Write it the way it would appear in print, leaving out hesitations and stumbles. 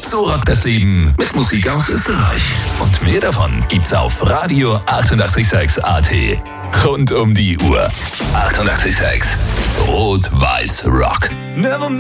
So rockt das Leben mit Musik aus Österreich. Und mehr davon gibt's auf Radio 886 AT. Rund um die Uhr. 886 Rot-Weiß Rock.